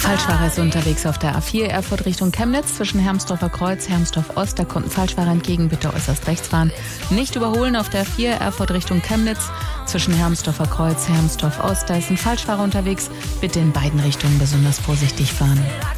Falschfahrer ist unterwegs auf der A4 Erfurt Richtung Chemnitz zwischen Hermsdorfer Kreuz, Hermsdorf Ost. Da kommt ein Falschfahrer entgegen, bitte äußerst rechts fahren. Nicht überholen auf der A4 Erfurt Richtung Chemnitz zwischen Hermsdorfer Kreuz, Hermsdorf Ost. Da ist ein Falschfahrer unterwegs, bitte in beiden Richtungen besonders vorsichtig fahren.